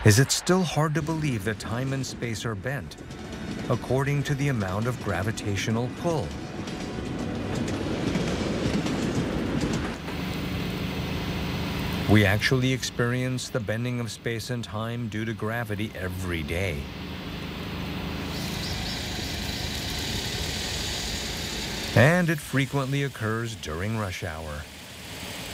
Is it still hard to believe that time and space are bent according to the amount of gravitational pull? We actually experience the bending of space and time due to gravity every day. And it frequently occurs during rush hour.